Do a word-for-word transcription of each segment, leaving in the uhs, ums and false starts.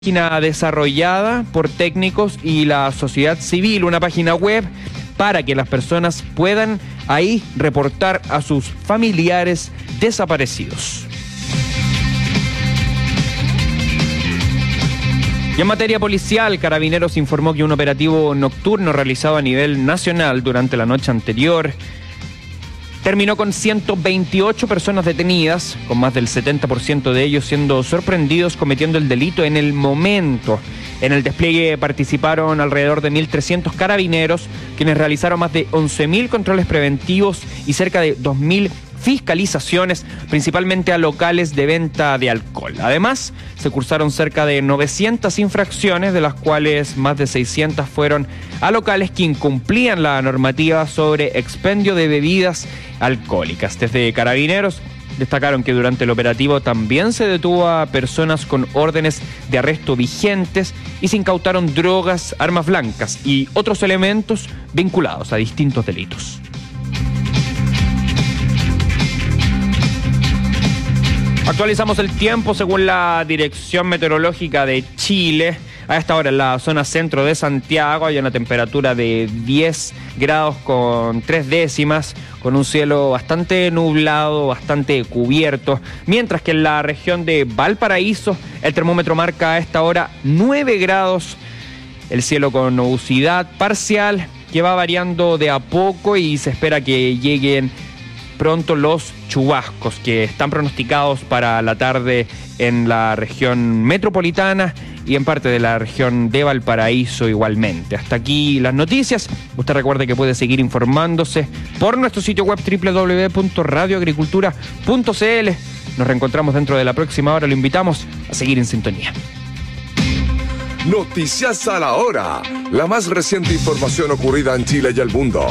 Página desarrollada por técnicos y la sociedad civil, una página web para que las personas puedan ahí reportar a sus familiares desaparecidos. Y en materia policial, Carabineros informó que un operativo nocturno realizado a nivel nacional durante la noche anterior terminó con ciento veintiocho personas detenidas, con más del setenta por ciento de ellos siendo sorprendidos cometiendo el delito en el momento. En el despliegue participaron alrededor de mil trescientos carabineros, quienes realizaron más de once mil controles preventivos y cerca de dos mil fiscalizaciones, principalmente a locales de venta de alcohol. Además, se cursaron cerca de novecientas infracciones, de las cuales más de seiscientas fueron a locales que incumplían la normativa sobre expendio de bebidas alcohólicas. Desde Carabineros destacaron que durante el operativo también se detuvo a personas con órdenes de arresto vigentes y se incautaron drogas, armas blancas y otros elementos vinculados a distintos delitos. Actualizamos el tiempo según la Dirección Meteorológica de Chile. A esta hora en la zona centro de Santiago hay una temperatura de diez grados con tres décimas, con un cielo bastante nublado, bastante cubierto, mientras que en la región de Valparaíso el termómetro marca a esta hora nueve grados, el cielo con nubosidad parcial que va variando de a poco y se espera que lleguen pronto los chubascos que están pronosticados para la tarde en la región metropolitana y en parte de la región de Valparaíso igualmente. Hasta aquí las noticias. Usted recuerde que puede seguir informándose por nuestro sitio web doble u doble u doble u punto radio agricultura punto c l. Nos reencontramos dentro de la próxima hora. Lo invitamos a seguir en sintonía. Noticias a la hora. La más reciente información ocurrida en Chile y el mundo.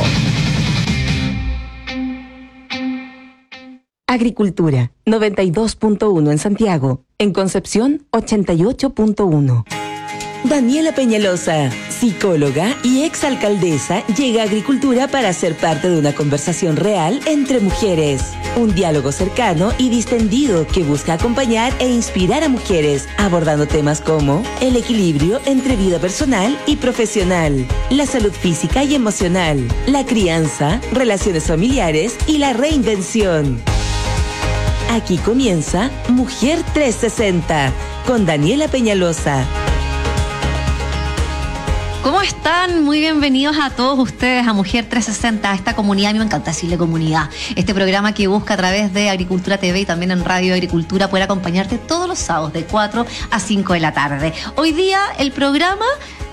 Agricultura, noventa y dos punto uno en Santiago. En Concepción, ochenta y ocho punto uno. Daniela Peñalosa, psicóloga y exalcaldesa, llega a Agricultura para ser parte de una conversación real entre mujeres. Un diálogo cercano y distendido que busca acompañar e inspirar a mujeres, abordando temas como el equilibrio entre vida personal y profesional, la salud física y emocional, la crianza, relaciones familiares y la reinvención. Aquí comienza Mujer trescientos sesenta con Daniela Peñalosa. ¿Cómo están? Muy bienvenidos a todos ustedes a Mujer trescientos sesenta, a esta comunidad. A mí me encanta decirle comunidad. Este programa que busca a través de Agricultura T V y también en Radio Agricultura poder acompañarte todos los sábados de cuatro a cinco de la tarde. Hoy día el programa...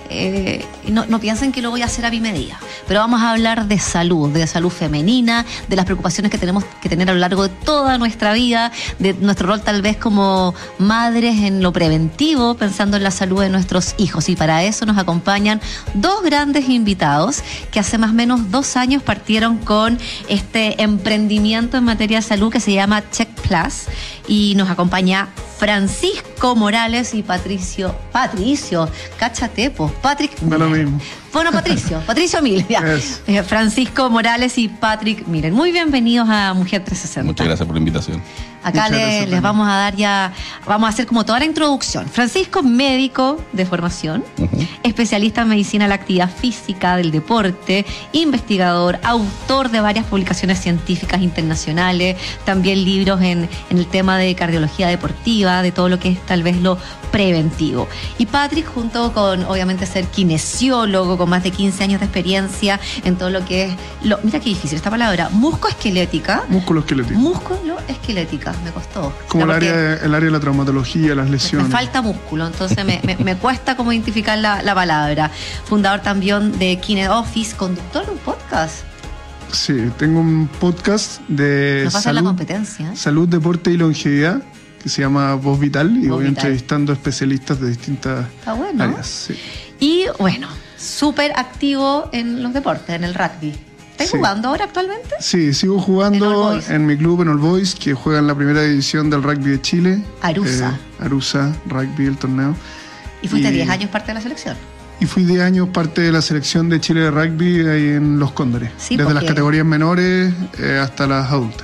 Eh, no, no piensen que lo voy a hacer a mi medida, pero vamos a hablar de salud, de salud femenina, de las preocupaciones que tenemos que tener a lo largo de toda nuestra vida, de nuestro rol tal vez como madres en lo preventivo, pensando en la salud de nuestros hijos. Y para eso nos acompañan dos grandes invitados que hace más o menos dos años partieron con este emprendimiento en materia de salud que se llama Check Plus, y nos acompaña Francisco Morales y Patricio, Patricio, cáchate, po, Patrick. No lo mismo. Bueno, Patricio, Patricio Mil, ya. Eh, Francisco Morales y Patrick Miren. Muy bienvenidos a Mujer trescientos sesenta. Muchas gracias por la invitación. Acá le, gracias, les vamos a dar ya, vamos a hacer como toda la introducción. Francisco, médico de formación, uh-huh. especialista en medicina de la actividad física, del deporte, investigador, autor de varias publicaciones científicas internacionales, también libros en, en el tema de cardiología deportiva, de todo lo que es tal vez lo preventivo. Y Patrick, junto con obviamente ser kinesiólogo, con más de quince años de experiencia en todo lo que es, lo, mira qué difícil esta palabra, musculoesquelética. Músculo-esquelética. Músculo-esquelética, me costó. Como o sea, el, área de, el área de la traumatología, las lesiones. Me falta músculo, entonces me, me, me cuesta como identificar la, la palabra. Fundador también de Kine Office, conductor de un podcast. Sí, tengo un podcast de Nos pasa salud, la competencia, ¿eh? salud, deporte y longevidad, que se llama Voz Vital, y Voz voy Vital. entrevistando especialistas de distintas Está bueno. áreas. Sí. Y bueno, súper activo en los deportes, en el rugby. ¿Estás Sí. jugando ahora actualmente? Sí, sigo En jugando All Boys. en, mi club, en All Boys, que juega en la primera división del rugby de Chile. Arusa. Eh, Arusa, rugby, el torneo. Y fuiste Y- diez años parte de la selección. Y fui diez años parte de la selección de Chile de rugby ahí en Los Cóndores. Sí, desde las porque- categorías menores eh, hasta las adultas. Que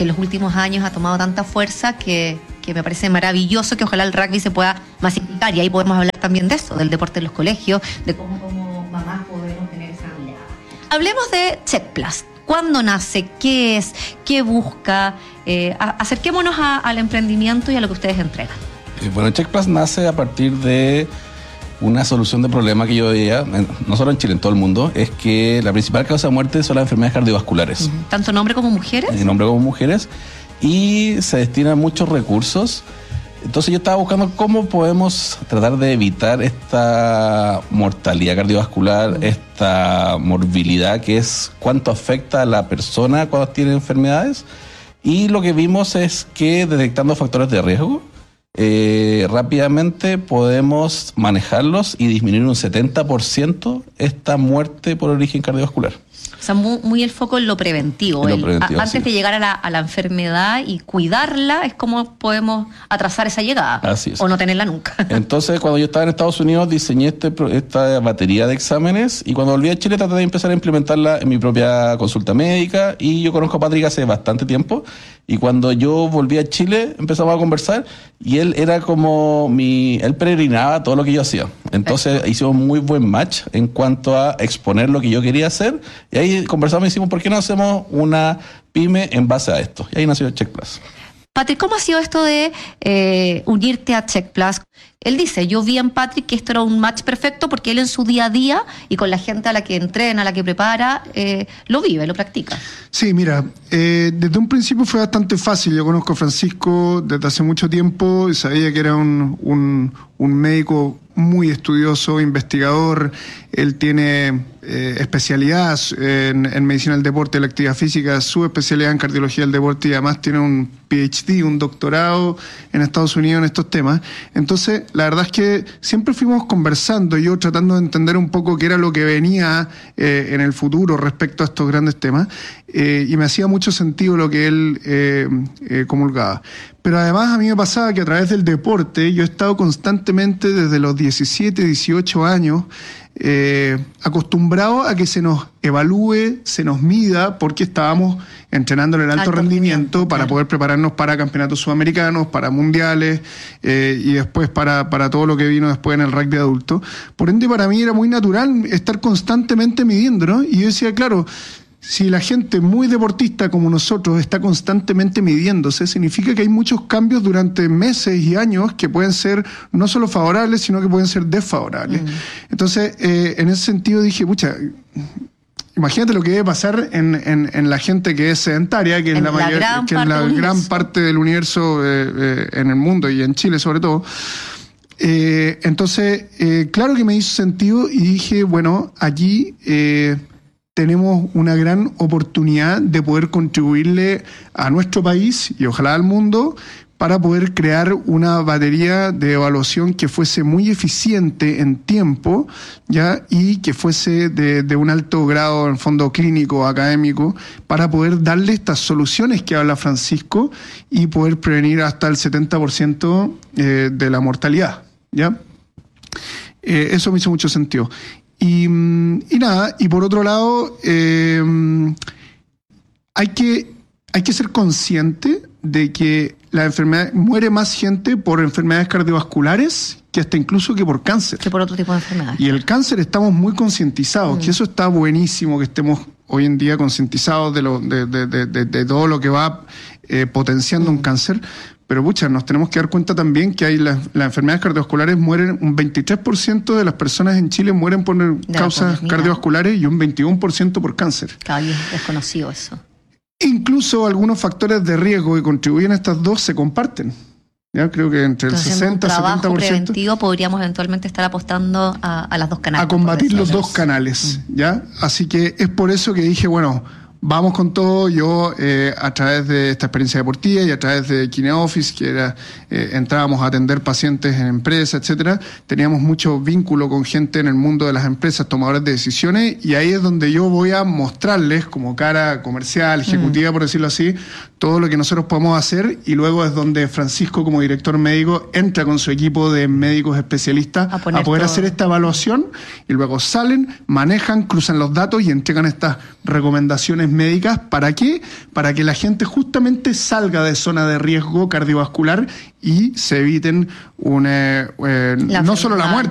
que en los últimos años ha tomado tanta fuerza que, que me parece maravilloso que ojalá el rugby se pueda masificar, y ahí podemos hablar también de eso, del deporte en los colegios, de cómo como mamás podemos tener esa mirada. Hablemos de Checkplus. ¿Cuándo nace? ¿Qué es? ¿Qué busca? Eh, acerquémonos a, al emprendimiento y a lo que ustedes entregan. Eh, bueno, Checkplus nace a partir de una solución de problema que yo veía, no solo en Chile, en todo el mundo, es que la principal causa de muerte son las enfermedades cardiovasculares. Uh-huh. ¿Tanto en hombres como mujeres? En hombres como mujeres. Y se destinan muchos recursos. Entonces yo estaba buscando cómo podemos tratar de evitar esta mortalidad cardiovascular, uh-huh. esta morbilidad, que es cuánto afecta a la persona cuando tiene enfermedades. Y lo que vimos es que detectando factores de riesgo, Eh, rápidamente podemos manejarlos y disminuir un setenta por ciento esta muerte por origen cardiovascular. O sea, muy, muy el foco en lo preventivo. En lo el, preventivo a, antes sí. de llegar a la, a la enfermedad y cuidarla, es como podemos atrasar esa llegada. Así es. O no tenerla nunca. Entonces, cuando yo estaba en Estados Unidos, diseñé este, esta batería de exámenes, y cuando volví a Chile traté de empezar a implementarla en mi propia consulta médica. Y yo conozco a Patrick hace bastante tiempo, y cuando yo volví a Chile empezamos a conversar, y él era como mi... él peregrinaba todo lo que yo hacía. Entonces Perfecto. Hicimos muy buen match en cuanto a exponer lo que yo quería hacer, y ahí conversamos y decimos, ¿por qué no hacemos una pyme en base a esto? Y ahí nació Checkplus. Patrick, ¿cómo ha sido esto de eh, unirte a Checkplus? Él dice, yo vi en Patrick que esto era un match perfecto porque él en su día a día y con la gente a la que entrena, a la que prepara, eh, lo vive, lo practica. Sí, mira, eh, desde un principio fue bastante fácil. Yo conozco a Francisco desde hace mucho tiempo y sabía que era un, un, un médico muy estudioso, investigador. Él tiene eh, especialidad en, en medicina del deporte y la actividad física, su especialidad en cardiología del deporte, y además tiene un P H D, un doctorado en Estados Unidos en estos temas. Entonces, la verdad es que siempre fuimos conversando, yo tratando de entender un poco qué era lo que venía eh, en el futuro respecto a estos grandes temas, eh, y me hacía mucho sentido lo que él eh, eh, comulgaba. Pero además a mí me pasaba que a través del deporte yo he estado constantemente desde los diecisiete, dieciocho años eh, acostumbrado a que se nos evalúe, se nos mida, porque estábamos entrenando en el alto, alto rendimiento, rendimiento para claro. poder prepararnos para campeonatos sudamericanos, para mundiales eh, y después para, para todo lo que vino después en el rugby adulto. Por ende, para mí era muy natural estar constantemente midiendo, ¿no? Y yo decía, claro, si la gente muy deportista como nosotros está constantemente midiéndose, significa que hay muchos cambios durante meses y años que pueden ser no solo favorables, sino que pueden ser desfavorables. Mm. Entonces, eh, en ese sentido dije, pucha, imagínate lo que debe pasar en, en, en la gente que es sedentaria, que es la, mayor, que es la gran parte del universo eh, eh, en el mundo y en Chile sobre todo. Eh, entonces, eh, claro que me hizo sentido y dije, bueno, allí... Eh, tenemos una gran oportunidad de poder contribuirle a nuestro país y ojalá al mundo para poder crear una batería de evaluación que fuese muy eficiente en tiempo, ¿ya? Y que fuese de, de un alto grado en fondo clínico, académico, para poder darle estas soluciones que habla Francisco y poder prevenir hasta el setenta por ciento eh, de la mortalidad, ¿ya? Eh, eso me hizo mucho sentido. Y, y nada, y por otro lado, eh, hay que, hay que ser consciente de que la enfermedad muere más gente por enfermedades cardiovasculares que hasta incluso que por cáncer. Que por otro tipo de enfermedades. Y el cáncer estamos muy concientizados, mm. que eso está buenísimo, que estemos hoy en día concientizados de, lo, de, de, de, de, de todo lo que va eh, potenciando mm. un cáncer. Pero, pucha, nos tenemos que dar cuenta también que hay las, las enfermedades cardiovasculares mueren, un veintitrés por ciento de las personas en Chile mueren por de causas cardiovasculares y un veintiuno por ciento por cáncer. Claro, es desconocido eso. Incluso algunos factores de riesgo que contribuyen a estas dos se comparten. Ya creo que entre el Entonces, sesenta y setenta por ciento preventivo podríamos eventualmente estar apostando a, a las dos canales. A combatir los dos canales, mm. ¿ya? Así que es por eso que dije, bueno, vamos con todo. Yo, eh, a través de esta experiencia deportiva y a través de KineOffice, que era eh, entrábamos a atender pacientes en empresas, etcétera, teníamos mucho vínculo con gente en el mundo de las empresas, tomadores de decisiones, y ahí es donde yo voy a mostrarles como cara comercial, ejecutiva, mm. por decirlo así, todo lo que nosotros podemos hacer, y luego es donde Francisco, como director médico, entra con su equipo de médicos especialistas a, a poder todo. hacer esta evaluación, y luego salen, manejan, cruzan los datos y entregan estas recomendaciones médicas. ¿Para qué? Para que la gente justamente salga de zona de riesgo cardiovascular y se eviten una, eh, no solo la muerte,